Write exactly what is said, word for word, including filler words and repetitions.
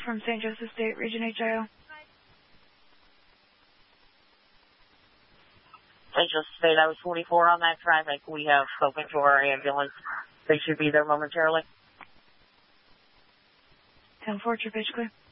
from Saint Joseph State, Region H I O. Saint Joseph State, I was forty-four on that traffic. We have spoken to our ambulance. They should be there momentarily. ten four, trip H clear.